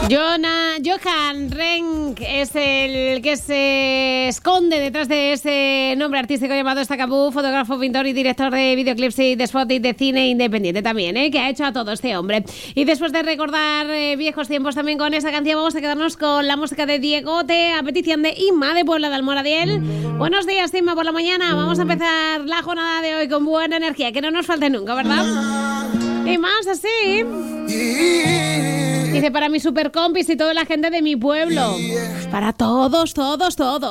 Johan Renck es el que se esconde detrás de ese nombre artístico llamado Stacaboo, fotógrafo, pintor y director de videoclips y de spot y de cine independiente también, que ha hecho a todo este hombre. Y después de recordar viejos tiempos también con esa canción, vamos a quedarnos con la música de Diegote a petición de Inma de Puebla de Almoradiel. Buenos días, Inma, por la mañana. Vamos a empezar la jornada de hoy con buena energía, que no nos falte nunca, ¿verdad? Y más así. Dice, para mis super compis y toda la gente de mi pueblo. Para todos.